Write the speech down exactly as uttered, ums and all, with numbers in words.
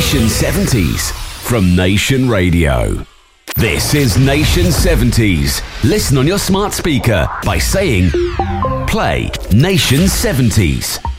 Nation seventies from Nation Radio. This is Nation seventies. Listen on your smart speaker by saying, play Nation seventies.